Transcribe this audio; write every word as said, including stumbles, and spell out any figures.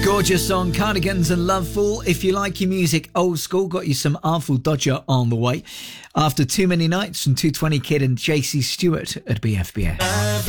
Gorgeous song, Cardigans and Loveful. If you like your music old school, got you some Artful Dodger on the way. After Too Many Nights from two twenty Kid and J C Stewart at B F B S.